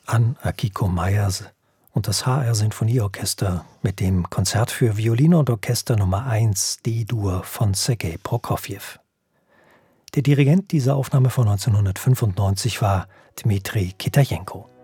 an Akiko Meyers und das HR Sinfonieorchester mit dem Konzert für Violine und Orchester Nummer 1 D-Dur von Sergei Prokofjew. Der Dirigent dieser Aufnahme von 1995 war Dmitri Kitajenko.